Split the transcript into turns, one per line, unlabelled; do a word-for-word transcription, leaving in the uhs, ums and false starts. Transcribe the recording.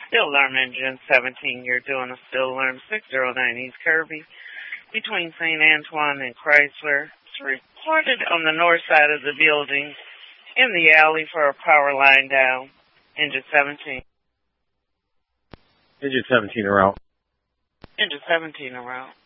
Still alarm engine seventeen, you're doing a still alarm six oh nine East Kirby between Saint Antoine and Chrysler. It's reported on the north side of the building in the alley for a power line down. Engine seventeen.
Engine seventeen around.
Engine seventeen around.